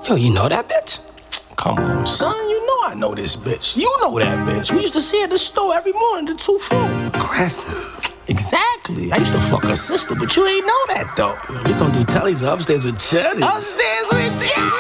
Yo, you know that bitch? Come on, son. You know I know this bitch. You know that bitch. We used to see her at the store every morning to 2-4. Aggressive. Exactly. I used to fuck her sister, but you ain't know that, though. We gonna do tellies upstairs with Chetty. Upstairs with Chetty.